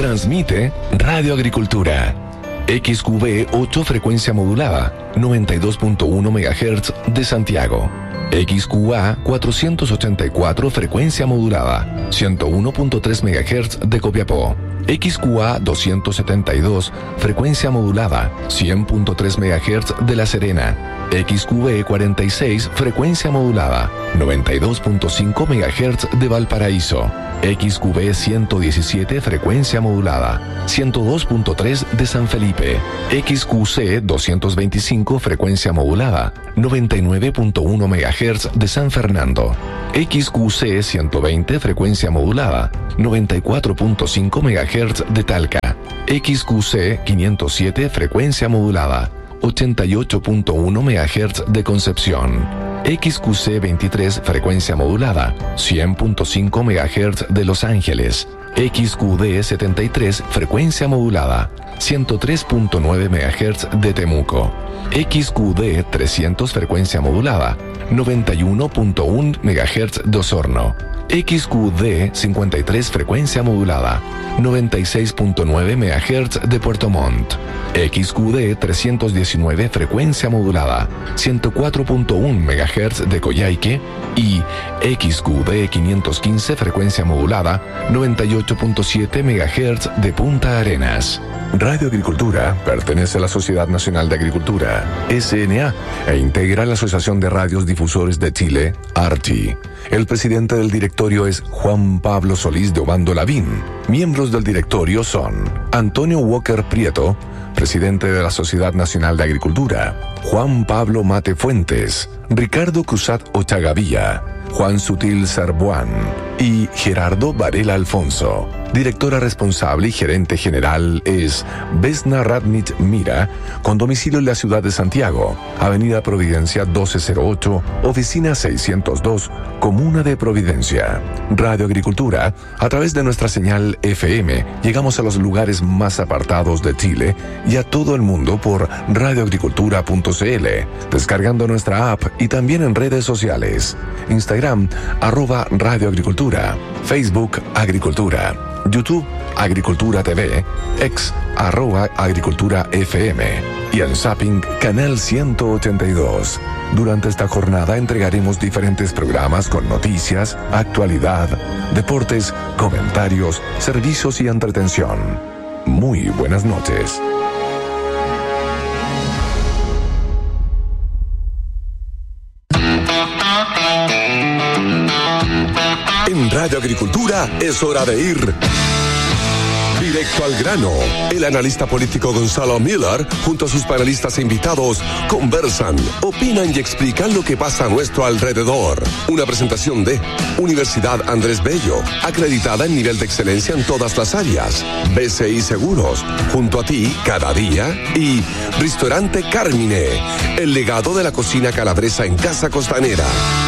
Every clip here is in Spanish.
Transmite Radio Agricultura. XQB 8 frecuencia modulada, 92.1 MHz de Santiago. XQA 484 frecuencia modulada, 101.3 MHz de Copiapó. XQA 272 frecuencia modulada, 100.3 MHz de La Serena. XQB 46 frecuencia modulada, 92.5 MHz de Valparaíso. XQB 117 frecuencia modulada, 102.3 de San Felipe. XQC 225 frecuencia modulada, 99.1 MHz de San Fernando. XQC 120 frecuencia modulada, 94.5 MHz de Talca. XQC 507 frecuencia modulada, 88.1 MHz de Concepción. XQC 23 frecuencia modulada, 100.5 MHz de Los Ángeles. XQD 73 frecuencia modulada, 103.9 MHz de Temuco. XQD 300 frecuencia modulada, 91.1 MHz de Osorno. XQD 53 frecuencia modulada, 96.9 MHz de Puerto Montt. XQD 319 frecuencia modulada, 104.1 MHz de Coyhaique y XQD 515 frecuencia modulada, 98.7 MHz de Punta Arenas. Radio Agricultura pertenece a la Sociedad Nacional de Agricultura, SNA, e integra la Asociación de Radios Difusores de Chile, ARTI. El presidente del directorio es Juan Pablo Solís de Obando Lavín. Miembros del directorio son Antonio Walker Prieto, presidente de la Sociedad Nacional de Agricultura; Juan Pablo Mate Fuentes; Ricardo Cruzat Ochagavía; Juan Sutil Sarbuán y Gerardo Varela Alfonso. Directora responsable y gerente general es Vesna Radnich Mira, con domicilio en la ciudad de Santiago, Avenida Providencia 1208, Oficina 602, Comuna de Providencia. Radio Agricultura, a través de nuestra señal FM, llegamos a los lugares más apartados de Chile y a todo el mundo por radioagricultura.cl, descargando nuestra app y también en redes sociales. Instagram, @radioagricultura, Facebook Agricultura, YouTube Agricultura TV, X @Agricultura FM y en Zapping Canal 182. Durante esta jornada entregaremos diferentes programas con noticias, actualidad, deportes, comentarios, servicios y entretención. Muy buenas noches. En Radio Agricultura es hora de ir directo al grano. El analista político Gonzalo Miller, junto a sus panelistas e invitados, conversan, opinan y explican lo que pasa a nuestro alrededor. Una presentación de Universidad Andrés Bello, acreditada en nivel de excelencia en todas las áreas. BCI Seguros, junto a ti cada día. Y Restaurante Carmine, el legado de la cocina calabresa en Casa Costanera.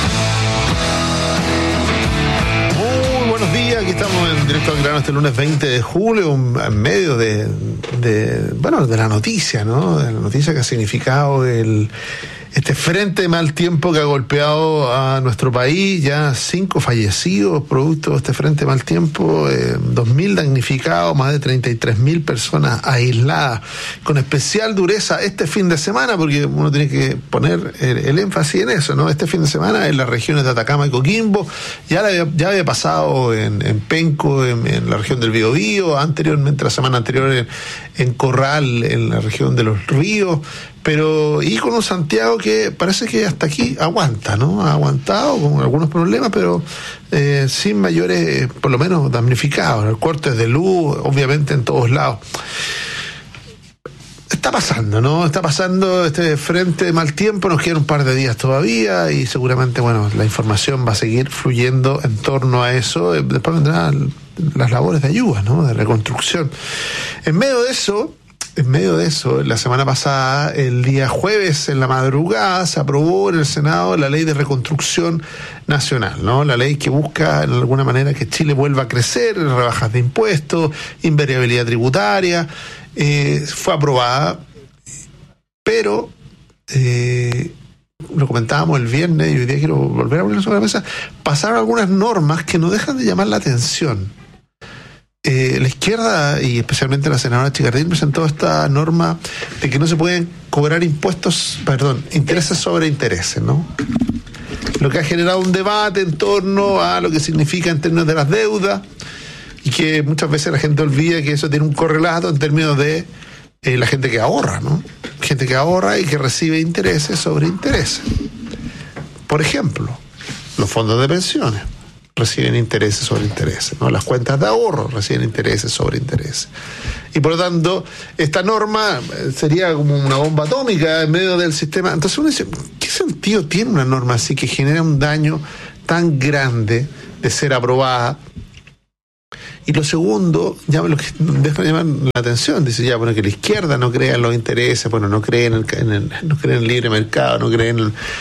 Aquí estamos en directo al grano este lunes 20 de julio, en medio de la noticia, ¿no? De la noticia que ha significado este frente de mal tiempo que ha golpeado a nuestro país. Ya 5 fallecidos producto de este frente de mal tiempo, 2.000 damnificados, más de 33.000 personas aisladas, con especial dureza este fin de semana, porque uno tiene que poner el énfasis en eso, ¿no? Este fin de semana en las regiones de Atacama y Coquimbo, ya había pasado en Penco, en la región del Biobío, anteriormente, la semana anterior en Corral, en la región de Los Ríos, y con un Santiago que parece que hasta aquí aguanta, ¿no? Ha aguantado con algunos problemas, pero sin mayores, por lo menos, damnificados. Cortes de luz, obviamente, en todos lados. Está pasando, ¿no? Está pasando este frente de mal tiempo, nos quedan un par de días todavía y seguramente, la información va a seguir fluyendo en torno a eso. Después vendrán las labores de ayuda, ¿no? De reconstrucción. En medio de eso, la semana pasada, el día jueves en la madrugada, se aprobó en el Senado la Ley de Reconstrucción Nacional, ¿no? La ley que busca, en alguna manera, que Chile vuelva a crecer, rebajas de impuestos, invariabilidad tributaria. Fue aprobada, pero lo comentábamos el viernes y hoy día quiero volver a ponerlo sobre la mesa. Pasaron algunas normas que no dejan de llamar la atención. la izquierda y especialmente la senadora Chicardín presentó esta norma de que no se pueden cobrar intereses sobre intereses, ¿no? Lo que ha generado un debate en torno a lo que significa en términos de las deudas y que muchas veces la gente olvida que eso tiene un correlato en términos de la gente que ahorra, ¿no? Gente que ahorra y que recibe intereses sobre intereses. Por ejemplo, los fondos de pensiones reciben intereses sobre intereses, ¿no? Las cuentas de ahorro reciben intereses sobre intereses. Y por lo tanto, esta norma sería como una bomba atómica en medio del sistema. Entonces uno dice, ¿qué sentido tiene una norma así que genera un daño tan grande de ser aprobada? Y lo segundo, ya lo que deja llamar la atención, dice ya, bueno, que la izquierda no crea en los intereses, bueno, no cree en el libre mercado, no cree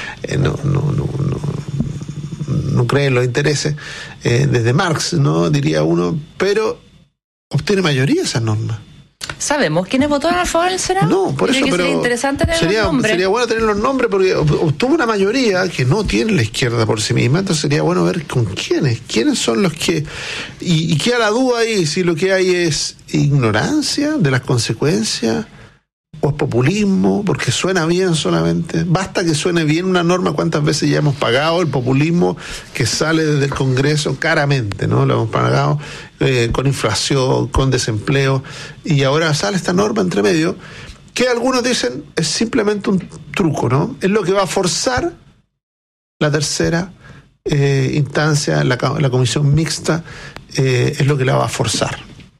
no cree en los intereses, desde Marx, ¿no? Diría uno, pero obtiene mayoría esa norma. ¿Sabemos quiénes votaron a favor del Senado? No, por eso, pero sería interesante tener los nombres. Sería bueno tener los nombres porque obtuvo una mayoría que no tiene la izquierda por sí misma, entonces sería bueno ver con quiénes son los que... Y queda la duda ahí, si lo que hay es ignorancia de las consecuencias o es populismo, porque suena bien solamente. Basta que suene bien una norma, cuántas veces ya hemos pagado el populismo que sale desde el Congreso caramente, ¿no? Lo hemos pagado con inflación, con desempleo, y ahora sale esta norma entre medio, que algunos dicen es simplemente un truco, ¿no? Es lo que va a forzar la tercera instancia, la comisión mixta, es lo que la va a forzar.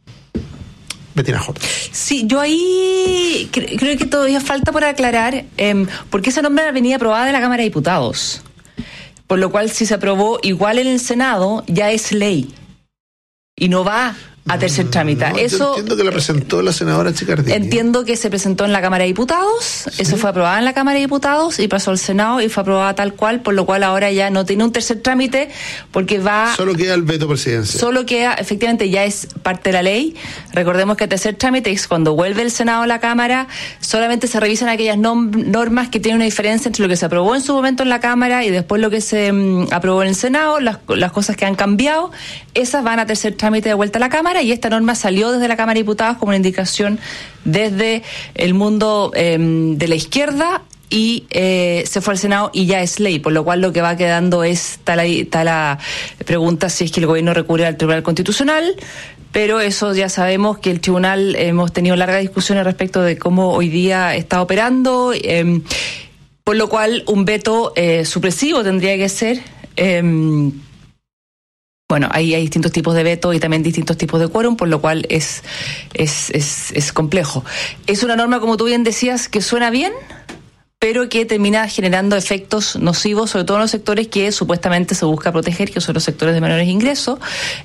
Bettina Hort. Sí, yo ahí creo que todavía falta por aclarar porque esa norma venía aprobada de la Cámara de Diputados, por lo cual si se aprobó igual en el Senado ya es ley y no va a tercer trámite. No, eso, yo entiendo que la presentó la senadora Chicardini. Entiendo que se presentó en la Cámara de Diputados, ¿sí? Eso fue aprobada en la Cámara de Diputados y pasó al Senado y fue aprobada tal cual, por lo cual ahora ya no tiene un tercer trámite porque va... Solo queda el veto presidencial. Solo queda, efectivamente, ya es parte de la ley. Recordemos que el tercer trámite es cuando vuelve el Senado a la Cámara, solamente se revisan aquellas normas que tienen una diferencia entre lo que se aprobó en su momento en la Cámara y después lo que se aprobó en el Senado, las cosas que han cambiado, esas van a tercer trámite de vuelta a la Cámara. Y esta norma salió desde la Cámara de Diputados como una indicación desde el mundo de la izquierda y se fue al Senado y ya es ley, por lo cual lo que va quedando está la pregunta si es que el gobierno recurre al Tribunal Constitucional, pero eso ya sabemos que el Tribunal, hemos tenido largas discusiones respecto de cómo hoy día está operando, por lo cual un veto supresivo tendría que ser... Bueno, hay distintos tipos de veto y también distintos tipos de quórum, por lo cual es complejo. Es una norma, como tú bien decías, que suena bien, pero que termina generando efectos nocivos, sobre todo en los sectores que supuestamente se busca proteger, que son los sectores de menores ingresos,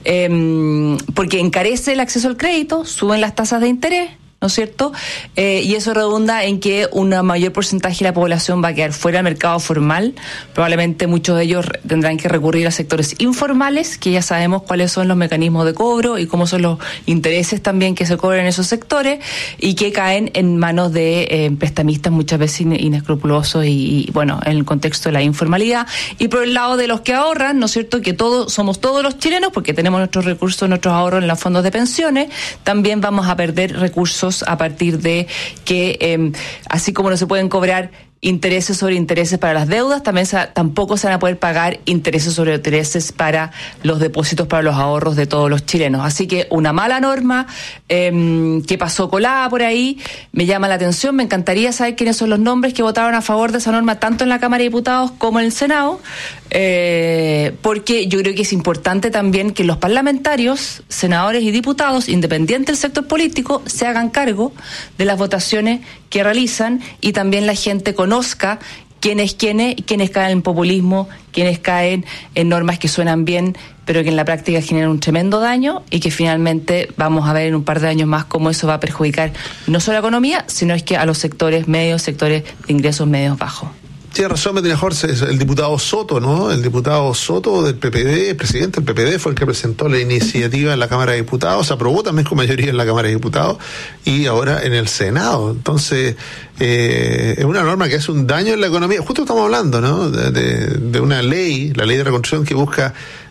porque encarece el acceso al crédito, suben las tasas de interés, ¿no es cierto? Y eso redunda en que un mayor porcentaje de la población va a quedar fuera del mercado formal. Probablemente muchos de ellos tendrán que recurrir a sectores informales, que ya sabemos cuáles son los mecanismos de cobro y cómo son los intereses también que se cobran en esos sectores y que caen en manos de prestamistas muchas veces inescrupulosos y bueno, en el contexto de la informalidad. Y por el lado de los que ahorran, ¿no es cierto? Que somos todos los chilenos, porque tenemos nuestros recursos, nuestros ahorros en los fondos de pensiones, también vamos a perder recursos a partir de que, así como no se pueden cobrar intereses sobre intereses para las deudas, tampoco se van a poder pagar intereses sobre intereses para los depósitos, para los ahorros de todos los chilenos. Así que una mala norma que pasó colada por ahí, me llama la atención, me encantaría saber quiénes son los nombres que votaron a favor de esa norma tanto en la Cámara de Diputados como en el Senado, porque yo creo que es importante también que los parlamentarios, senadores y diputados, independientes del sector político, se hagan cargo de las votaciones que realizan y también la gente conozca quiénes caen en populismo, quiénes caen en normas que suenan bien, pero que en la práctica generan un tremendo daño y que finalmente vamos a ver en un par de años más cómo eso va a perjudicar no solo a la economía, sino es que a los sectores medios, sectores de ingresos medios bajos. Tiene razón, Bettina Hort, el diputado Soto, ¿no? El diputado Soto del PPD, el presidente del PPD, fue el que presentó la iniciativa en la Cámara de Diputados, se aprobó también con mayoría en la Cámara de Diputados y ahora en el Senado. Entonces, es una norma que hace un daño en la economía. Justo estamos hablando, ¿no? De una ley, la ley de reconstrucción que busca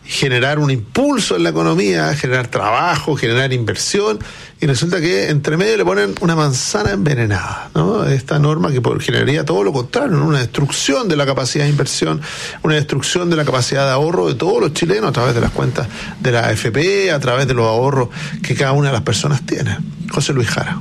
generar un impulso en la economía, generar trabajo, generar inversión, y resulta que entre medio le ponen una manzana envenenada, ¿no? Esta norma que generaría todo lo contrario, ¿no? Una destrucción de la capacidad de inversión, una destrucción de la capacidad de ahorro de todos los chilenos a través de las cuentas de la AFP, a través de los ahorros que cada una de las personas tiene. José Luis Jara.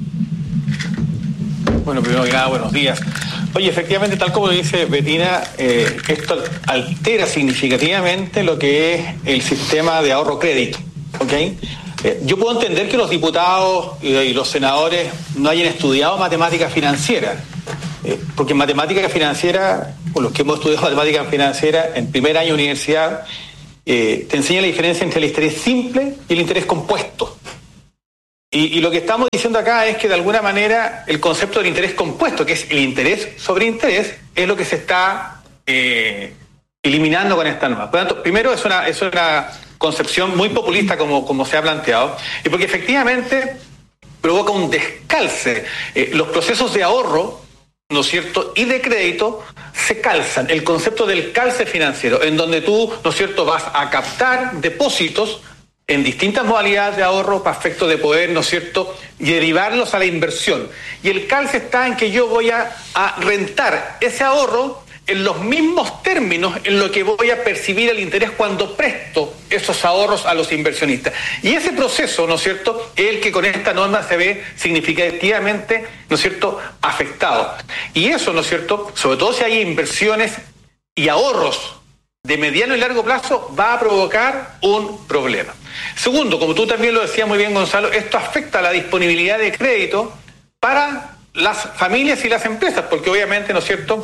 Bueno, primero que nada, buenos días. Oye, efectivamente, tal como lo dice Bettina, esto altera significativamente lo que es el sistema de ahorro-crédito, ¿ok? Yo puedo entender que los diputados y los senadores no hayan estudiado matemática financiera, porque en matemática financiera, o los que hemos estudiado matemática financiera en primer año de universidad, te enseña la diferencia entre el interés simple y el interés compuesto. Y lo que estamos diciendo acá es que de alguna manera el concepto del interés compuesto, que es el interés sobre interés, es lo que se está eliminando con esta norma. Por lo tanto, primero es una concepción muy populista como se ha planteado, y porque efectivamente provoca un descalce. Los procesos de ahorro, ¿no es cierto?, y de crédito se calzan. El concepto del calce financiero, en donde tú, ¿no es cierto?, vas a captar depósitos en distintas modalidades de ahorro para efecto de poder, ¿no es cierto?, y derivarlos a la inversión. Y el calce está en que yo voy a rentar ese ahorro en los mismos términos en lo que voy a percibir el interés cuando presto esos ahorros a los inversionistas. Y ese proceso, ¿no es cierto?, es el que con esta norma se ve significativamente, ¿no es cierto?, afectado. Y eso, ¿no es cierto?, sobre todo si hay inversiones y ahorros de mediano y largo plazo, va a provocar un problema. Segundo, como tú también lo decías muy bien, Gonzalo, esto afecta la disponibilidad de crédito para las familias y las empresas, porque obviamente, ¿no es cierto?,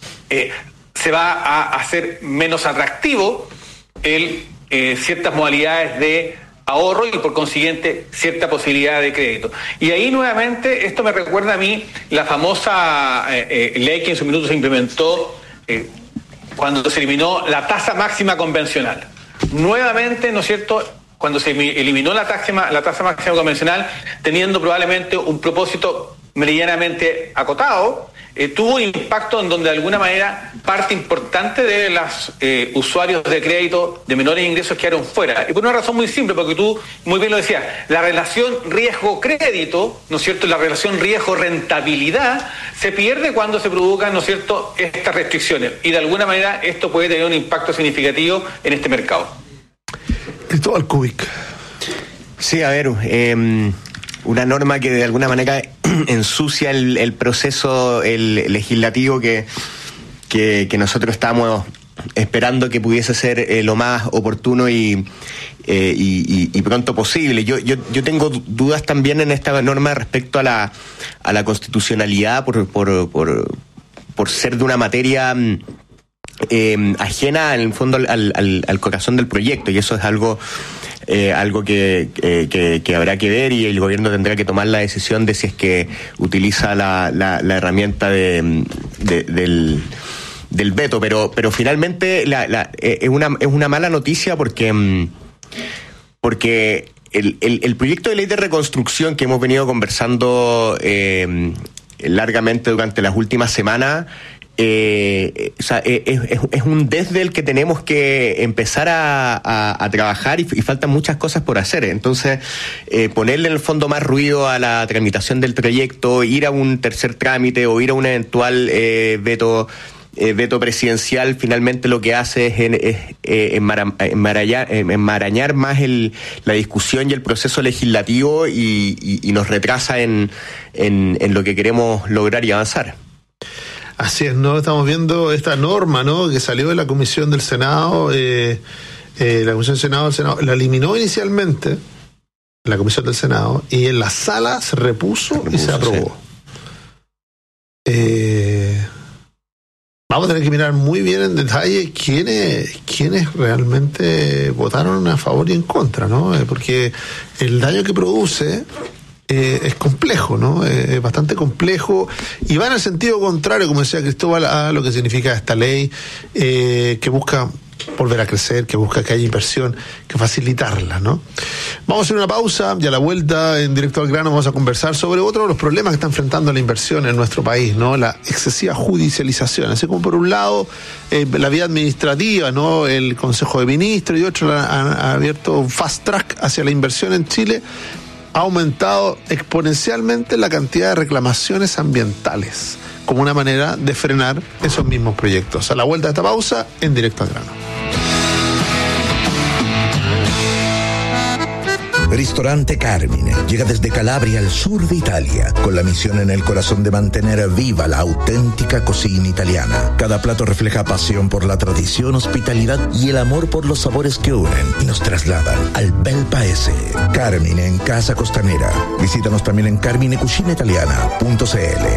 se va a hacer menos atractivo ciertas modalidades de ahorro y por consiguiente cierta posibilidad de crédito. Y ahí nuevamente esto me recuerda a mí la famosa ley que en su minuto se implementó cuando se eliminó la tasa máxima convencional. Nuevamente, ¿no es cierto?, cuando se eliminó la tasa máxima convencional, teniendo probablemente un propósito medianamente acotado, tuvo un impacto en donde de alguna manera parte importante de los usuarios de crédito de menores ingresos quedaron fuera. Y por una razón muy simple, porque tú muy bien lo decías, la relación riesgo-crédito, ¿no es cierto?, la relación riesgo-rentabilidad se pierde cuando se provocan, ¿no es cierto?, estas restricciones. Y de alguna manera esto puede tener un impacto significativo en este mercado. Cristóbal Kubik. Sí, a ver, una norma que de alguna manera ensucia el proceso legislativo que nosotros estamos esperando que pudiese ser lo más oportuno y pronto posible. Yo tengo dudas también en esta norma respecto a la constitucionalidad por ser de una materia ajena en el fondo al corazón del proyecto, y eso es algo que habrá que ver, y el gobierno tendrá que tomar la decisión de si es que utiliza la herramienta del veto, pero finalmente es una mala noticia porque el proyecto de ley de reconstrucción que hemos venido conversando largamente durante las últimas semanas, es un desde el que tenemos que empezar a trabajar, y faltan muchas cosas por hacer. Entonces, ponerle en el fondo más ruido a la tramitación del proyecto, ir a un tercer trámite o ir a un eventual veto presidencial, finalmente lo que hace es enmarañar más la discusión y el proceso legislativo, y nos retrasa en lo que queremos lograr y avanzar. Así es, ¿no? Estamos viendo esta norma, ¿no?, que salió de la Comisión del Senado. La Comisión del Senado la eliminó inicialmente, la Comisión del Senado, y en la sala se repuso y se aprobó. Sí. Vamos a tener que mirar muy bien en detalle quiénes realmente votaron a favor y en contra, ¿no? Porque el daño que produce es complejo, ¿no? Es bastante complejo, y va en el sentido contrario, como decía Cristóbal, a lo que significa esta ley, que busca volver a crecer, que busca que haya inversión, que facilitarla, ¿no? Vamos a hacer una pausa y a la vuelta, en Directo al Grano, vamos a conversar sobre otro de los problemas que está enfrentando la inversión en nuestro país, ¿no? La excesiva judicialización. Así como por un lado la vía administrativa, ¿no? El Consejo de Ministros y otros han abierto un fast track hacia la inversión en Chile. Ha aumentado exponencialmente la cantidad de reclamaciones ambientales como una manera de frenar esos mismos proyectos. A la vuelta de esta pausa, en Directo al Grano. Ristorante Carmine llega desde Calabria al sur de Italia, con la misión en el corazón de mantener viva la auténtica cocina italiana. Cada plato refleja pasión por la tradición, hospitalidad y el amor por los sabores que unen y nos trasladan al bel paese. Carmine en Casa Costanera. Visítanos también en carminecucinaitaliana.cl.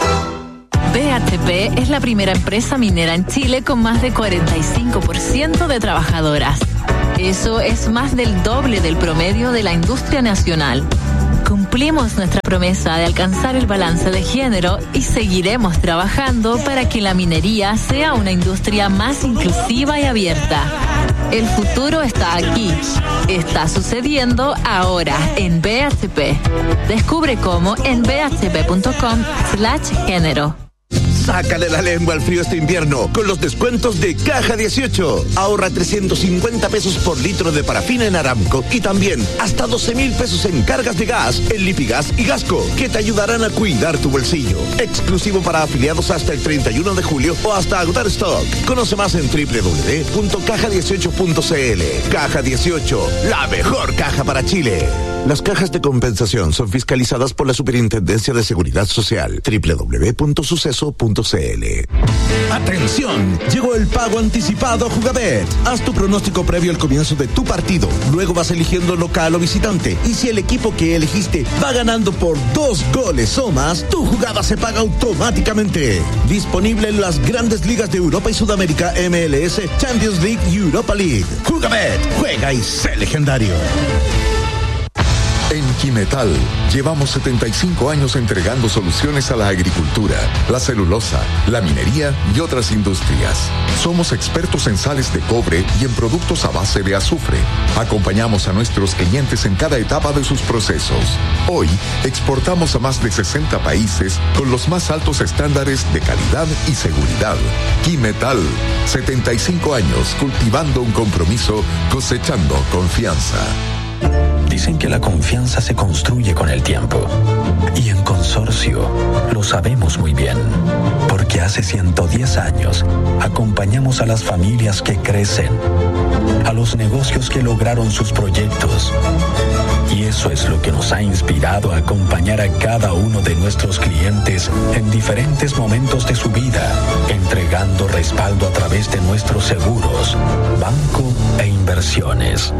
BHP es la primera empresa minera en Chile con más de 45% de trabajadoras. Eso es más del doble del promedio de la industria nacional. Cumplimos nuestra promesa de alcanzar el balance de género y seguiremos trabajando para que la minería sea una industria más inclusiva y abierta. El futuro está aquí. Está sucediendo ahora en BHP. Descubre cómo en bhp.com/género. Sácale la lengua al frío este invierno con los descuentos de Caja 18. Ahorra 350 pesos por litro de parafina en Aramco y también hasta 12,000 pesos en cargas de gas en Lipigas y Gasco, que te ayudarán a cuidar tu bolsillo. Exclusivo para afiliados hasta el 31 de julio o hasta agotar stock. Conoce más en www.caja18.cl. Caja 18, la mejor caja para Chile. Las cajas de compensación son fiscalizadas por la Superintendencia de Seguridad Social. www.suceso.cl. ¡Atención! Llegó el pago anticipado a Jugabet. Haz tu pronóstico previo al comienzo de tu partido. Luego vas eligiendo local o visitante. Y si el equipo que elegiste va ganando por 2 goles o más, tu jugada se paga automáticamente. Disponible en las grandes ligas de Europa y Sudamérica, MLS, Champions League y Europa League. Jugabet, juega y sé legendario. En Quimetal llevamos 75 años entregando soluciones a la agricultura, la celulosa, la minería y otras industrias. Somos expertos en sales de cobre y en productos a base de azufre. Acompañamos a nuestros clientes en cada etapa de sus procesos. Hoy exportamos a más de 60 países con los más altos estándares de calidad y seguridad. Quimetal, 75 años cultivando un compromiso, cosechando confianza. Dicen que la confianza se construye con el tiempo. Y en Consorcio lo sabemos muy bien, porque hace 110 años acompañamos a las familias que crecen, a los negocios que lograron sus proyectos. Y eso es lo que nos ha inspirado a acompañar a cada uno de nuestros clientes en diferentes momentos de su vida, entregando respaldo a través de nuestros seguros, banco e inversiones.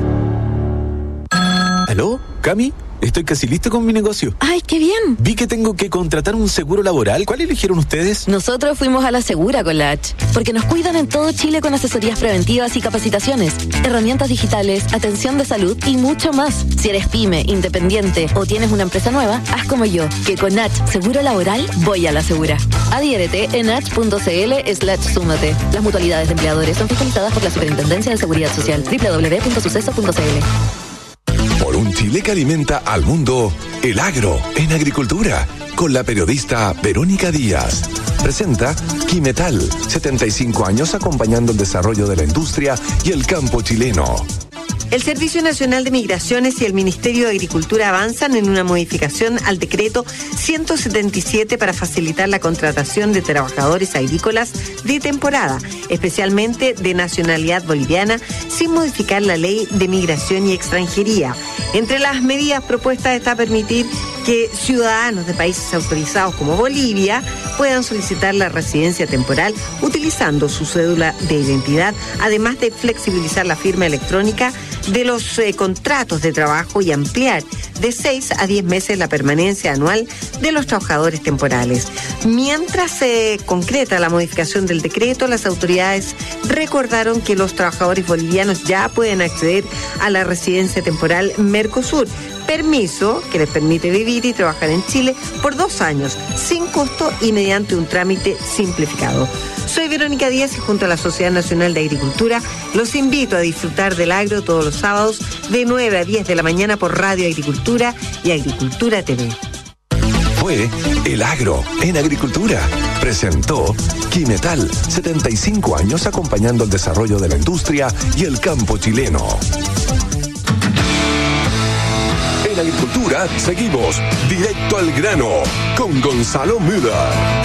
¿Aló? ¿Cami? Estoy casi listo con mi negocio. ¡Ay, qué bien! Vi que tengo que contratar un seguro laboral. ¿Cuál eligieron ustedes? Nosotros fuimos a La Segura con la H, porque nos cuidan en todo Chile con asesorías preventivas y capacitaciones, herramientas digitales, atención de salud y mucho más. Si eres pyme, independiente o tienes una empresa nueva, haz como yo, que con H Seguro Laboral voy a La Segura. Adhiérete en h.cl/súmate. Las mutualidades de empleadores son fiscalizadas por la Superintendencia de Seguridad Social. www.suceso.cl. Por un Chile que alimenta al mundo, el agro en agricultura, con la periodista Verónica Díaz. Presenta Quimetal, 75 años acompañando el desarrollo de la industria y el campo chileno. El Servicio Nacional de Migraciones y el Ministerio de Agricultura avanzan en una modificación al decreto 177 para facilitar la contratación de trabajadores agrícolas de temporada, especialmente de nacionalidad boliviana, sin modificar la ley de migración y extranjería. Entre las medidas propuestas está permitir que ciudadanos de países autorizados como Bolivia puedan solicitar la residencia temporal utilizando su cédula de identidad, además de flexibilizar la firma electrónica de los contratos de trabajo y ampliar de 6 a 10 meses la permanencia anual de los trabajadores temporales. Mientras se concreta la modificación del decreto, las autoridades recordaron que los trabajadores bolivianos ya pueden acceder a la residencia temporal Mercosur, permiso que les permite vivir y trabajar en Chile por 2 años, sin costo y mediante un trámite simplificado. Soy Verónica Díaz y junto a la Sociedad Nacional de Agricultura los invito a disfrutar del agro todos los sábados de 9 a 10 de la mañana por Radio Agricultura y Agricultura TV. Fue El Agro en Agricultura. Presentó Quimetal, 75 años acompañando el desarrollo de la industria y el campo chileno. En Agricultura seguimos directo al grano con Gonzalo Müller.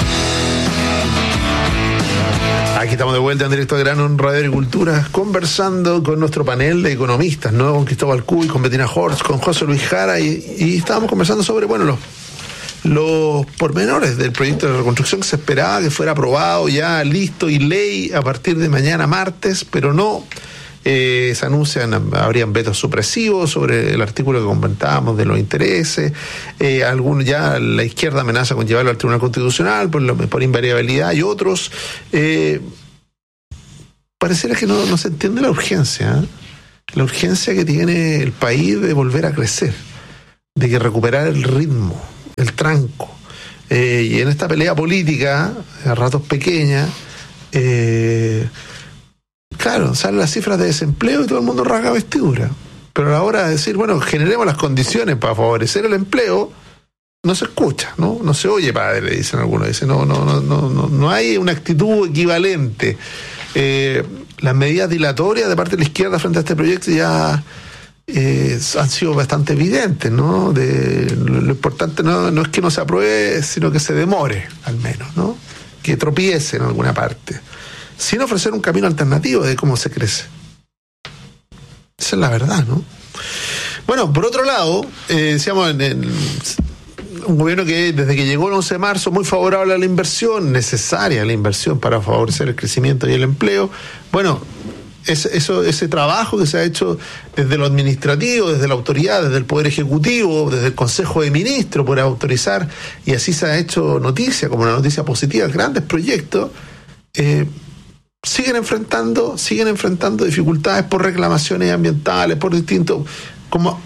Aquí estamos de vuelta en Directo al Grano en Radio Agricultura, conversando con nuestro panel de economistas, ¿no? Con Cristóbal Cuy, con Bettina Horst, con José Luis Jara, y estábamos conversando sobre, bueno, los pormenores del proyecto de reconstrucción que se esperaba que fuera aprobado ya, listo y ley a partir de mañana martes, pero no. Se anuncian, habrían vetos supresivos sobre el artículo que comentábamos de los intereses, algunos ya la izquierda amenaza con llevarlo al Tribunal Constitucional por invariabilidad, y otros pareciera que no se entiende la urgencia que tiene el país de volver a crecer, de que recuperar el ritmo, el tranco, y en esta pelea política a ratos pequeña, claro, salen las cifras de desempleo y todo el mundo rasga vestidura. Pero a la hora de decir, bueno, generemos las condiciones para favorecer el empleo, no se escucha, ¿no? No se oye, padre, dicen algunos. Dicen, no hay una actitud equivalente. Las medidas dilatorias de parte de la izquierda frente a este proyecto ya han sido bastante evidentes, ¿no? Lo importante no es que no se apruebe, sino que se demore, al menos, ¿no? Que tropiece en alguna parte, sin ofrecer un camino alternativo de cómo se crece. Esa es la verdad, ¿no? Bueno, por otro lado, decíamos, un gobierno que desde que llegó el 11 de marzo muy favorable a la inversión, necesaria la inversión para favorecer el crecimiento y el empleo. Bueno, ese trabajo que se ha hecho desde lo administrativo, desde la autoridad, desde el Poder Ejecutivo, desde el Consejo de Ministros por autorizar, y así se ha hecho noticia, como una noticia positiva, grandes proyectos, siguen enfrentando dificultades por reclamaciones ambientales, por distintos, como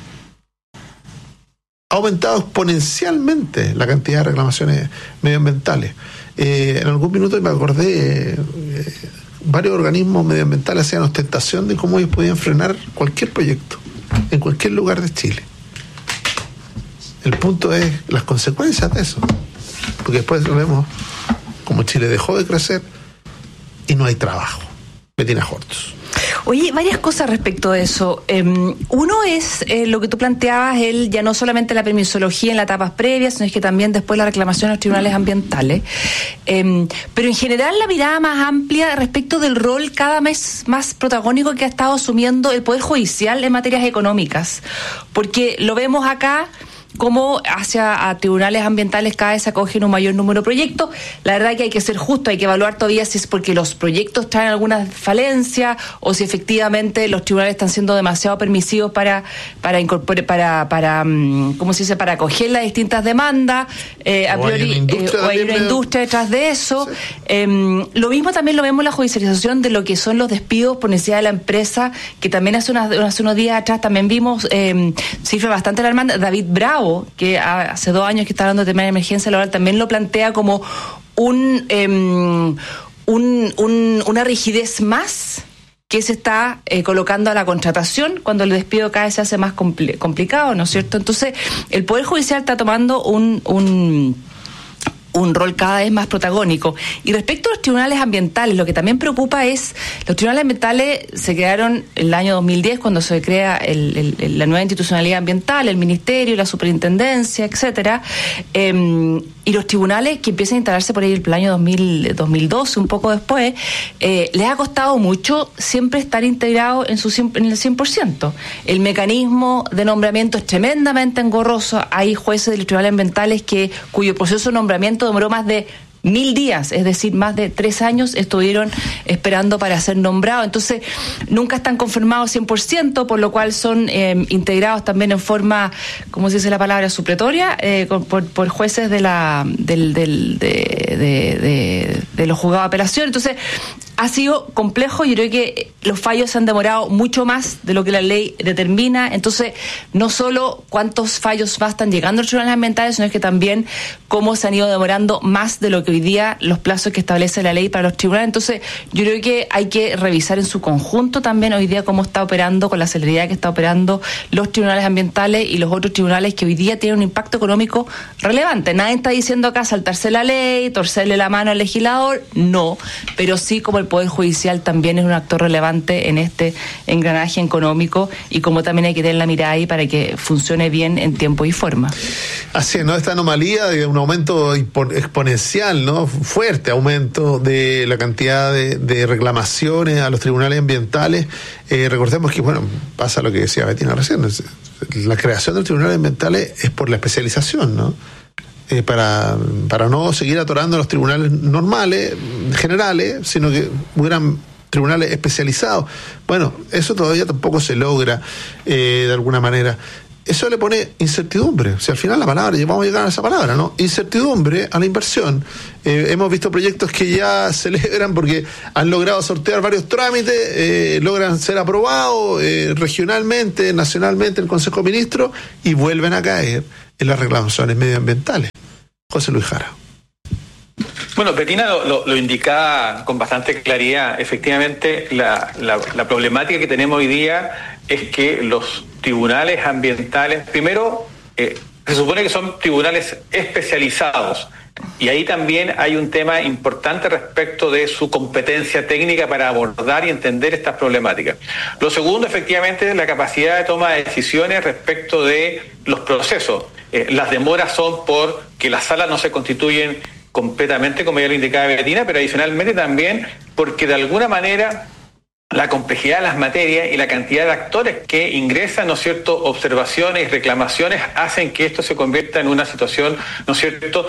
ha aumentado exponencialmente la cantidad de reclamaciones medioambientales. En algún minuto me acordé, varios organismos medioambientales hacían ostentación de cómo ellos podían frenar cualquier proyecto en cualquier lugar de Chile. El punto es las consecuencias de eso, porque después vemos como Chile dejó de crecer y no hay trabajo. Bettina Horst. Oye, varias cosas respecto de eso. Uno es lo que tú planteabas, ya no solamente la permisología en las etapas previas, sino es que también después la reclamación a los tribunales ambientales. Pero en general la mirada más amplia respecto del rol cada vez más protagónico que ha estado asumiendo el Poder Judicial en materias económicas. Porque lo vemos acá, como hacia tribunales ambientales cada vez se acogen un mayor número de proyectos. La verdad que hay que ser justo, hay que evaluar todavía si es porque los proyectos traen alguna falencia o si efectivamente los tribunales están siendo demasiado permisivos para ¿cómo se dice?, para acoger las distintas demandas, a priori, o hay una industria detrás de eso. Sí. Lo mismo también lo vemos en la judicialización de lo que son los despidos por necesidad de la empresa, que también hace unos días atrás también vimos cifras bastante alarmantes. David Bravo, que hace 2 años que está hablando de tema de emergencia laboral, también lo plantea como una rigidez más que se está colocando a la contratación cuando el despido cada vez se hace más complicado, ¿no es cierto? Entonces, el Poder Judicial está tomando un rol cada vez más protagónico. Y respecto a los tribunales ambientales, lo que también preocupa es, los tribunales ambientales se crearon en el año 2010 cuando se crea la nueva institucionalidad ambiental, el ministerio, la superintendencia, etcétera, y los tribunales que empiezan a instalarse por ahí el año 2012, un poco después, les ha costado mucho siempre estar integrados en el 100%. El mecanismo de nombramiento es tremendamente engorroso. Hay jueces de los tribunales ambientales cuyo proceso de nombramiento demoró más de 1000 días, es decir, más de 3 años estuvieron esperando para ser nombrados. Entonces, nunca están confirmados 100%, por lo cual son integrados también en forma, ¿cómo se dice la palabra?, supletoria, por jueces de los juzgados de apelación. Entonces, ha sido complejo. Yo creo que los fallos se han demorado mucho más de lo que la ley determina. Entonces, no solo cuántos fallos más están llegando a los tribunales ambientales, sino que también cómo se han ido demorando más de lo que hoy día los plazos que establece la ley para los tribunales. Entonces, yo creo que hay que revisar en su conjunto también hoy día cómo está operando, con la celeridad que está operando los tribunales ambientales y los otros tribunales que hoy día tienen un impacto económico relevante. Nadie está diciendo acá saltarse la ley, torcerle la mano al legislador, no, pero sí como el Poder Judicial también es un actor relevante en este engranaje económico y como también hay que tener la mirada ahí para que funcione bien en tiempo y forma. Así es, ¿no? Esta anomalía de un aumento exponencial, ¿no? Fuerte aumento de la cantidad de reclamaciones a los tribunales ambientales. Recordemos que, bueno, pasa lo que decía Betina recién, la creación de los tribunales ambientales es por la especialización, ¿no? Para no seguir atorando a los tribunales normales, generales, sino que hubieran tribunales especializados. Bueno, eso todavía tampoco se logra de alguna manera. Eso le pone incertidumbre. O sea, al final la palabra, vamos a llegar a esa palabra, ¿no? Incertidumbre a la inversión. Hemos visto proyectos que ya celebran porque han logrado sortear varios trámites, logran ser aprobados regionalmente, nacionalmente, en el Consejo de Ministros y vuelven a caer en las reclamaciones medioambientales. José Luis Jara. Bueno, Betina lo indicaba con bastante claridad. Efectivamente, la problemática que tenemos hoy día es que los tribunales ambientales, primero, se supone que son tribunales especializados, y ahí también hay un tema importante respecto de su competencia técnica para abordar y entender estas problemáticas. Lo segundo, efectivamente, es la capacidad de toma de decisiones respecto de los procesos. Las demoras son porque las salas no se constituyen completamente, como ya lo indicaba Betina, pero adicionalmente también porque de alguna manera la complejidad de las materias y la cantidad de actores que ingresan, ¿no es cierto?, observaciones y reclamaciones hacen que esto se convierta en una situación, ¿no es cierto?,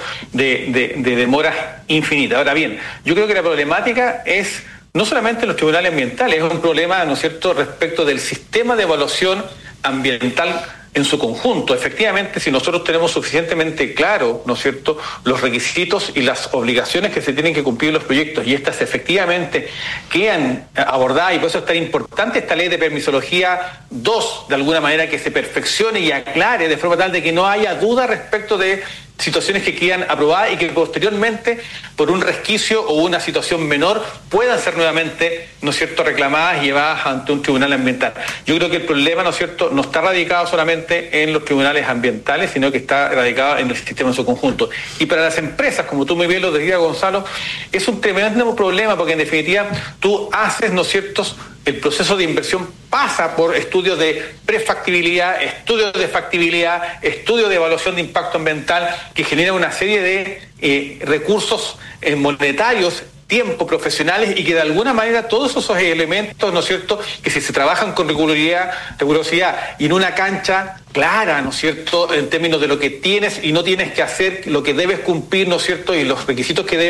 de demoras infinitas. Ahora bien, yo creo que la problemática es no solamente en los tribunales ambientales, es un problema, ¿no es cierto?, respecto del sistema de evaluación ambiental en su conjunto. Efectivamente, si nosotros tenemos suficientemente claro, ¿no es cierto?, los requisitos y las obligaciones que se tienen que cumplir los proyectos, y estas efectivamente quedan abordadas, y por eso es tan importante esta ley de permisología 2, de alguna manera que se perfeccione y aclare de forma tal de que no haya duda respecto de situaciones que quedan aprobadas y que posteriormente, por un resquicio o una situación menor, puedan ser nuevamente, ¿no es cierto?, reclamadas y llevadas ante un tribunal ambiental. Yo creo que el problema, ¿no es cierto?, no está radicado solamente en los tribunales ambientales, sino que está radicado en el sistema en su conjunto. Y para las empresas, como tú muy bien lo decías, Gonzalo, es un tremendo problema porque en definitiva tú haces, ¿no es cierto?, el proceso de inversión pasa por estudios de prefactibilidad, estudios de factibilidad, estudios de evaluación de impacto ambiental que generan una serie de recursos monetarios, tiempo, profesionales, y que de alguna manera todos esos elementos, ¿no es cierto?, que si se trabajan con rigurosidad y en una cancha clara, ¿no es cierto?, en términos de lo que tienes y no tienes que hacer, lo que debes cumplir, ¿no es cierto?, y los requisitos que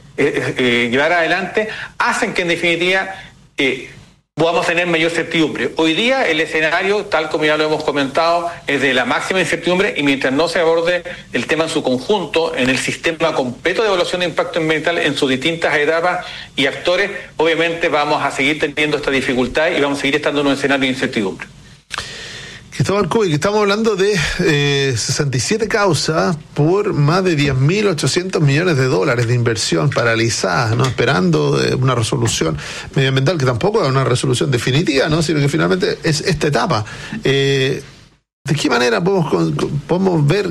debes llevar adelante, hacen que en definitiva podamos tener mayor certidumbre. Hoy día el escenario, tal como ya lo hemos comentado, es de la máxima incertidumbre, y mientras no se aborde el tema en su conjunto, en el sistema completo de evaluación de impacto ambiental en sus distintas etapas y actores, obviamente vamos a seguir teniendo esta dificultad y vamos a seguir estando en un escenario de incertidumbre. Cristóbal Cuy, que estamos hablando de 67 causas por más de 10.800 millones de dólares de inversión paralizadas, ¿no?, esperando una resolución medioambiental que tampoco es una resolución definitiva, ¿no?, sino que finalmente es esta etapa. ¿De qué manera podemos ver?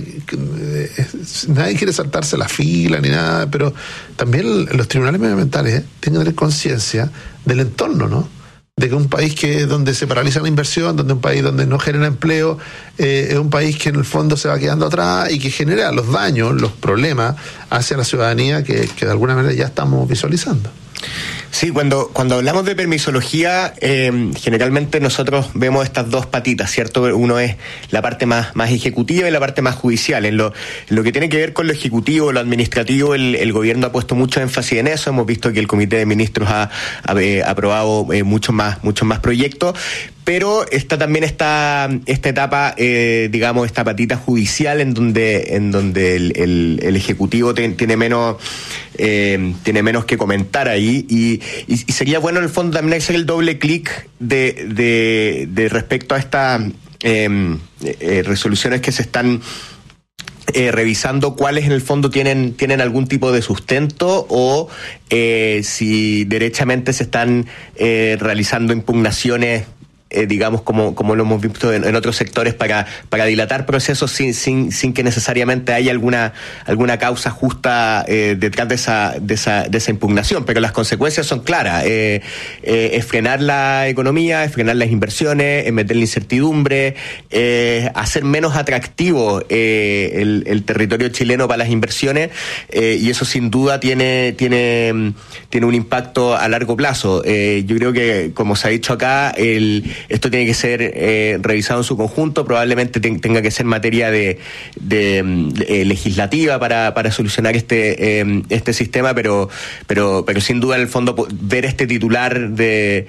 Nadie quiere saltarse la fila ni nada, pero también los tribunales medioambientales tienen que tener conciencia del entorno, ¿no?, de que un país donde se paraliza la inversión, donde un país donde no genera empleo, es un país que en el fondo se va quedando atrás y que genera los daños, los problemas hacia la ciudadanía que de alguna manera ya estamos visualizando. Sí, cuando hablamos de permisología, generalmente nosotros vemos estas dos patitas, ¿cierto? Uno es la parte más ejecutiva y la parte más judicial. En lo que tiene que ver con lo ejecutivo, lo administrativo, el gobierno ha puesto mucho énfasis en eso. Hemos visto que el Comité de Ministros ha aprobado muchos más proyectos, pero está también esta etapa, digamos, esta patita judicial en donde el Ejecutivo tiene menos que comentar ahí, y sería bueno en el fondo también hacer el doble clic de respecto a estas resoluciones que se están revisando, cuáles en el fondo tienen algún tipo de sustento, o si derechamente se están realizando impugnaciones, digamos, como lo hemos visto en otros sectores, para dilatar procesos sin que necesariamente haya alguna causa justa detrás de esa impugnación. Pero las consecuencias son claras. Es frenar la economía, es frenar las inversiones, es meterle incertidumbre, hacer menos atractivo el territorio chileno para las inversiones, y eso sin duda tiene un impacto a largo plazo. Yo creo que, como se ha dicho acá, esto tiene que ser revisado en su conjunto, probablemente tenga que ser materia de legislativa para solucionar este sistema, pero sin duda en el fondo ver este titular de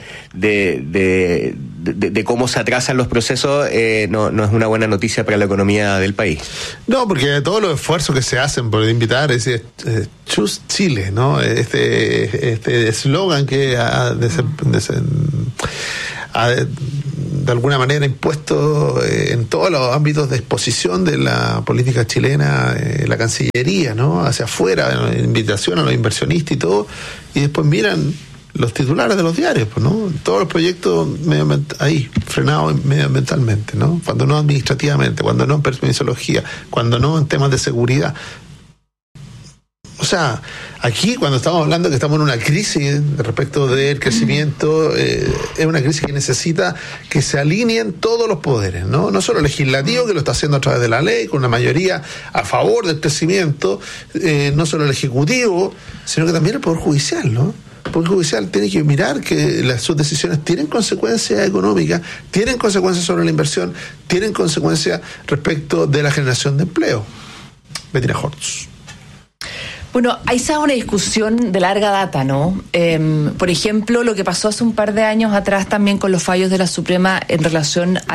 cómo se atrasan los procesos no es una buena noticia para la economía del país. No, porque todos los esfuerzos que se hacen por invitar ese Choose Chile, ¿no? Este eslogan que de alguna manera impuesto en todos los ámbitos de exposición de la política chilena, la Cancillería, ¿no? Hacia afuera, invitación a los inversionistas y todo, y después miran los titulares de los diarios, pues, ¿no? Todos los proyectos ahí, frenados medioambientalmente, ¿no? Cuando no administrativamente, cuando no en permisología, cuando no en temas de seguridad. O sea, aquí cuando estamos hablando que estamos en una crisis respecto del crecimiento, es una crisis que necesita que se alineen todos los poderes, ¿no? No solo el legislativo, que lo está haciendo a través de la ley, con una mayoría a favor del crecimiento, no solo el ejecutivo, sino que también el Poder Judicial, ¿no? El Poder Judicial tiene que mirar que sus decisiones tienen consecuencias económicas, tienen consecuencias sobre la inversión, tienen consecuencias respecto de la generación de empleo. Bettina Hortz. Bueno, ahí se da una discusión de larga data, ¿no? Por ejemplo, lo que pasó hace un par de años atrás también con los fallos de la Suprema en relación a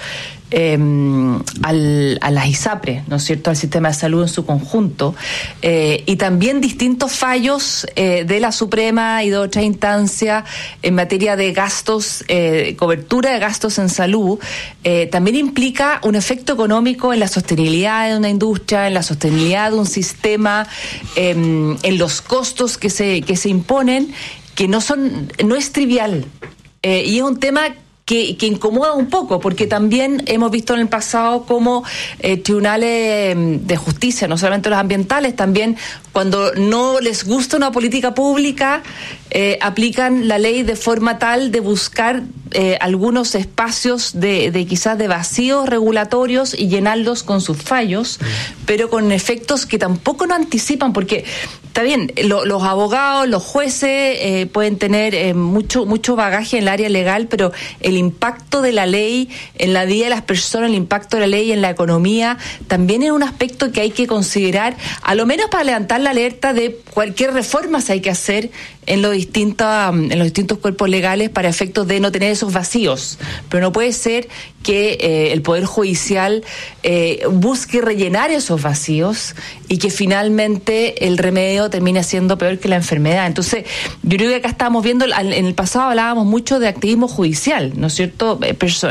las ISAPRE, ¿no es cierto?, al sistema de salud en su conjunto, y también distintos fallos de la Suprema y de otra instancia en materia de gastos, cobertura de gastos en salud, también implica un efecto económico en la sostenibilidad de una industria, en la sostenibilidad de un sistema, en los costos que se imponen, que no es trivial, y es un tema que incomoda un poco, porque también hemos visto en el pasado cómo tribunales de justicia, no solamente los ambientales, también cuando no les gusta una política pública, aplican la ley de forma tal de buscar algunos espacios de quizás de vacíos regulatorios y llenarlos con sus fallos, pero con efectos que tampoco no anticipan, porque está bien, los abogados, los jueces pueden tener mucho bagaje en el área legal, pero el impacto de la ley en la vida de las personas, el impacto de la ley en la economía, también es un aspecto que hay que considerar, a lo menos para levantar la alerta de cualquier reforma que hay que hacer en los distintos cuerpos legales para efectos de no tener esos vacíos. Pero no puede ser que el Poder Judicial busque rellenar esos vacíos y que finalmente el remedio termine siendo peor que la enfermedad. Entonces, yo creo que acá estábamos viendo, en el pasado hablábamos mucho de activismo judicial, ¿no es cierto?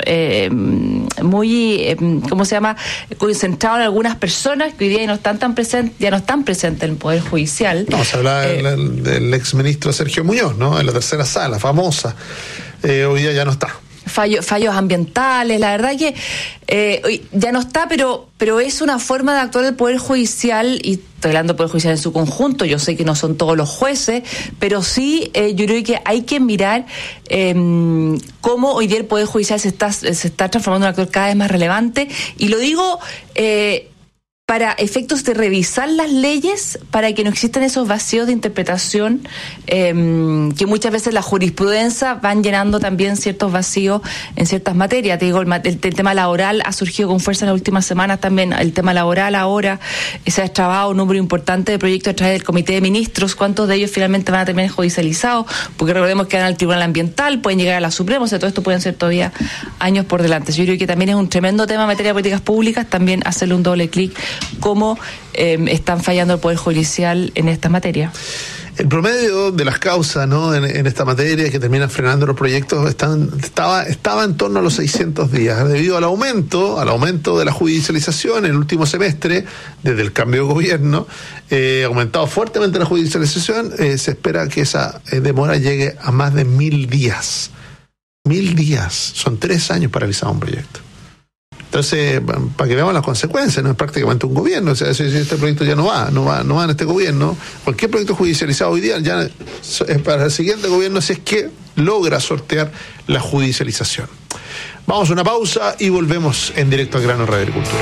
Muy, ¿cómo se llama?, concentrado en algunas personas que hoy día ya no están presentes en el Poder Judicial. No, se habla del exministro Sergio Muñoz, ¿no?, en la tercera sala, famosa. Hoy día ya no está. Fallos ambientales, la verdad que ya no está, pero es una forma de actuar del Poder Judicial, y estoy hablando del Poder Judicial en su conjunto. Yo sé que no son todos los jueces, pero sí yo creo que hay que mirar cómo hoy día el Poder Judicial se está transformando en un actor cada vez más relevante, y lo digo para efectos de revisar las leyes, para que no existan esos vacíos de interpretación, que muchas veces la jurisprudencia van llenando también ciertos vacíos en ciertas materias. Te digo, el tema laboral ha surgido con fuerza en las últimas semanas también. El tema laboral ahora se ha extrabado un número importante de proyectos a través del Comité de Ministros. ¿Cuántos de ellos finalmente van a terminar judicializados? Porque recordemos que van al Tribunal Ambiental, pueden llegar a la Suprema, o sea, todo esto pueden ser todavía años por delante. Yo creo que también es un tremendo tema en materia de políticas públicas, también hacerle un doble clic cómo están fallando el Poder Judicial en esta materia. El promedio de las causas, ¿no?, en esta materia que terminan frenando los proyectos estaba en torno a los 600 días. Debido al aumento de la judicialización en el último semestre, desde el cambio de gobierno, ha aumentado fuertemente la judicialización, se espera que esa demora llegue a más de 1.000 días. 1.000 días, son 3 años paralizado un proyecto. Entonces, para que veamos las consecuencias, no es prácticamente un gobierno. O sea, si este proyecto ya no va en este gobierno, cualquier proyecto judicializado hoy día ya es para el siguiente gobierno, si es que logra sortear la judicialización. Vamos a una pausa y volvemos en directo a Grano Radio Agricultura.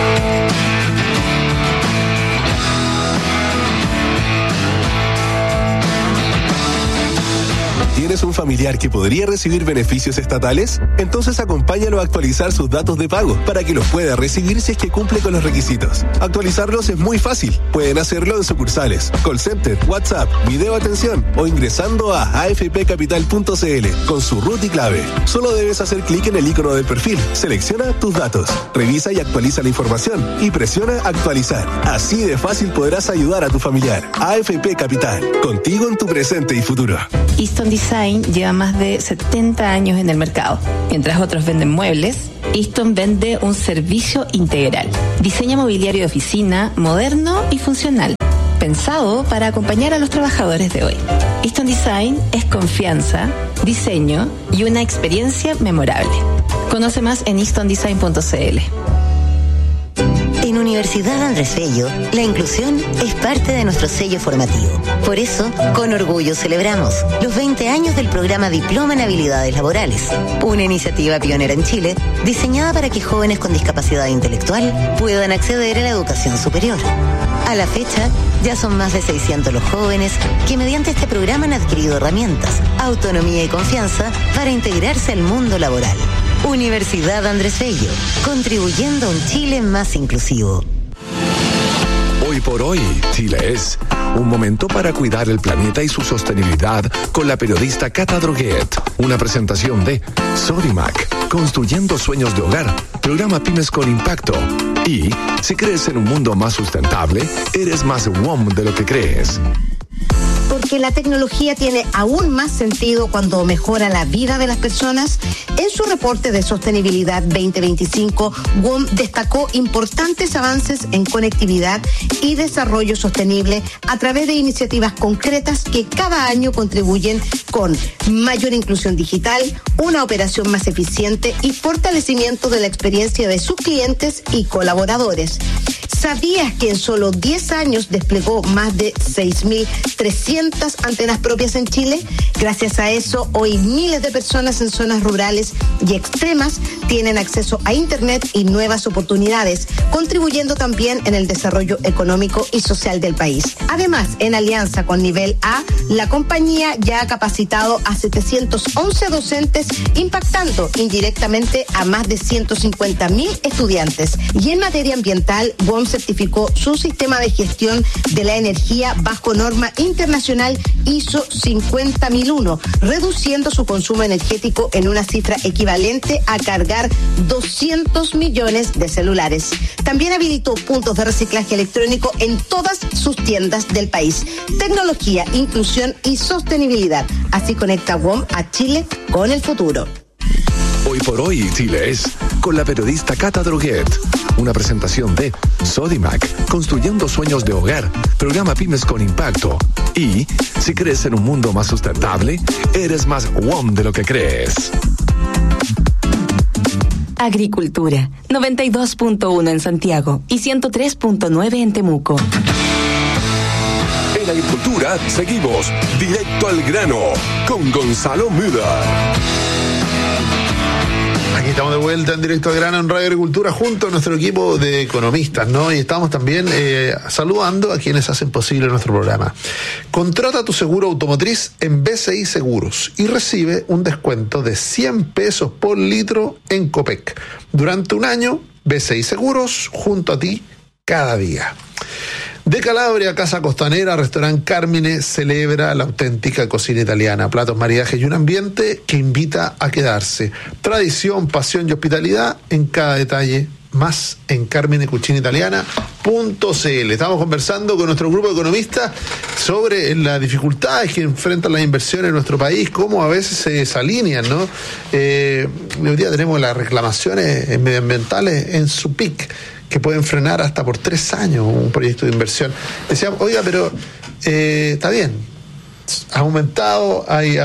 ¿Tienes un familiar que podría recibir beneficios estatales? Entonces acompáñalo a actualizar sus datos de pago para que los pueda recibir si es que cumple con los requisitos. Actualizarlos es muy fácil. Pueden hacerlo en sucursales, call center, WhatsApp, video atención o ingresando a afpcapital.cl con su RUT y clave. Solo debes hacer clic en el icono del perfil, selecciona tus datos, revisa y actualiza la información y presiona actualizar. Así de fácil podrás ayudar a tu familiar. AFP Capital, contigo en tu presente y futuro. Easton Design lleva más de 70 años en el mercado. Mientras otros venden muebles, Easton vende un servicio integral. Diseño mobiliario de oficina, moderno y funcional, pensado para acompañar a los trabajadores de hoy. Easton Design es confianza, diseño y una experiencia memorable. Conoce más en eastondesign.cl. En Universidad Andrés Bello, la inclusión es parte de nuestro sello formativo. Por eso, con orgullo celebramos los 20 años del programa Diploma en Habilidades Laborales, una iniciativa pionera en Chile diseñada para que jóvenes con discapacidad intelectual puedan acceder a la educación superior. A la fecha, ya son más de 600 los jóvenes que mediante este programa han adquirido herramientas, autonomía y confianza para integrarse al mundo laboral. Universidad Andrés Bello, contribuyendo a un Chile más inclusivo. Hoy por hoy, Chile es un momento para cuidar el planeta y su sostenibilidad con la periodista Cata Droguet. Una presentación de Sodimac, construyendo sueños de hogar, programa Pymes con Impacto. Y si crees en un mundo más sustentable, eres más WOM de lo que crees. Porque la tecnología tiene aún más sentido cuando mejora la vida de las personas. En su reporte de sostenibilidad 2025, WOM destacó importantes avances en conectividad y desarrollo sostenible a través de iniciativas concretas que cada año contribuyen con mayor inclusión digital, una operación más eficiente y fortalecimiento de la experiencia de sus clientes y colaboradores. ¿Sabías que en solo 10 años desplegó más de 6.300 antenas propias en Chile? Gracias a eso, hoy miles de personas en zonas rurales y extremas tienen acceso a Internet y nuevas oportunidades, contribuyendo también en el desarrollo económico y social del país. Además, en alianza con Nivel A, la compañía ya ha capacitado a 711 docentes, impactando indirectamente a más de 150.000 estudiantes. Y en materia ambiental, WOM certificó su sistema de gestión de la energía bajo norma internacional ISO 50001, reduciendo su consumo energético en una cifra equivalente a cargar 200 millones de celulares. También habilitó puntos de reciclaje electrónico en todas sus tiendas del país. Tecnología, inclusión y sostenibilidad. Así conecta WOM a Chile con el futuro. Hoy por hoy, Chile es con la periodista Cata Droguet. Una presentación de Sodimac, construyendo sueños de hogar, programa Pymes con Impacto. Y si crees en un mundo más sustentable, eres más WOM de lo que crees. Agricultura, 92.1 en Santiago y 103.9 en Temuco. En Agricultura seguimos directo al grano con Gonzalo Müller. Aquí Estamos de vuelta en Directo al Grano en Radio Agricultura junto a nuestro equipo de economistas, ¿no? Y estamos también saludando a quienes hacen posible nuestro programa. Contrata tu seguro automotriz en BCI Seguros y recibe un descuento de 100 pesos por litro en Copec. Durante un año, BCI Seguros junto a ti cada día. De Calabria, Casa Costanera, Restaurante Carmine celebra la auténtica cocina italiana, platos, maridajes y un ambiente que invita a quedarse. Tradición, pasión y hospitalidad en cada detalle, más en carminecucinaitaliana.cl. Estamos conversando con nuestro grupo de economistas sobre las dificultades que enfrentan las inversiones en nuestro país, cómo a veces se desalinean, ¿no? Hoy día tenemos las reclamaciones medioambientales en su pic, que pueden frenar hasta por 3 años un proyecto de inversión. Decíamos, oiga, pero está bien, hay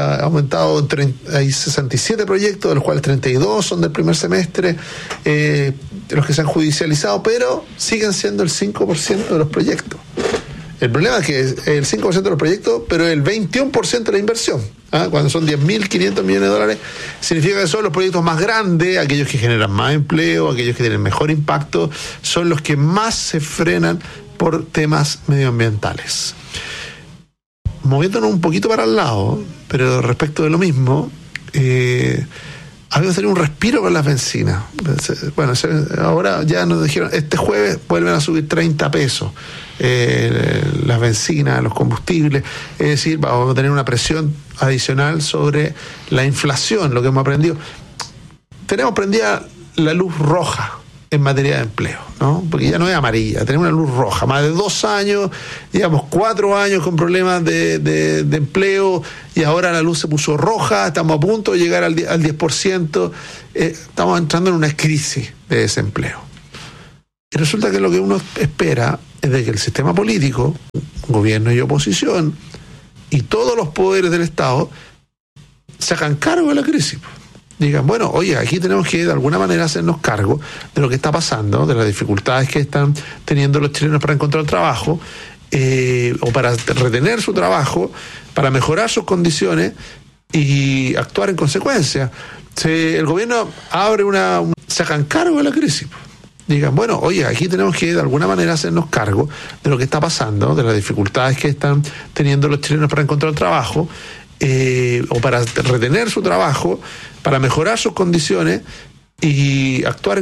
67 proyectos, de los cuales 32 son del primer semestre, los que se han judicializado, pero siguen siendo el 5% de los proyectos. El problema es que el 5% de los proyectos, pero el 21% de la inversión. Cuando son 10.500 millones de dólares, significa que son los proyectos más grandes, aquellos que generan más empleo, aquellos que tienen mejor impacto, son los que más se frenan por temas medioambientales. Moviéndonos un poquito para el lado, pero respecto de lo mismo, habíamos tenido un respiro con las bencinas. Bueno, ahora ya nos dijeron, este jueves vuelven a subir 30 pesos las bencinas, los combustibles, es decir, vamos a tener una presión adicional sobre la inflación, lo que hemos aprendido. Tenemos prendida la luz roja en materia de empleo, ¿no? Porque ya no es amarilla, tenemos una luz roja, más de 2 años, digamos 4 años con problemas de empleo, y ahora la luz se puso roja, estamos a punto de llegar al 10%, estamos entrando en una crisis de desempleo. Y resulta que lo que uno espera es de que el sistema político, gobierno y oposición, y todos los poderes del Estado se hagan cargo de la crisis. Digan, bueno, oye, aquí tenemos que de alguna manera hacernos cargo de lo que está pasando, de las dificultades que están teniendo los chilenos para encontrar trabajo, o para retener su trabajo, para mejorar sus condiciones y actuar en consecuencia. El gobierno abre se hagan cargo de la crisis. Digan, bueno, oye, aquí tenemos que de alguna manera hacernos cargo de lo que está pasando, de las dificultades que están teniendo los chilenos para encontrar trabajo, o para retener su trabajo, para mejorar sus condiciones y actuar en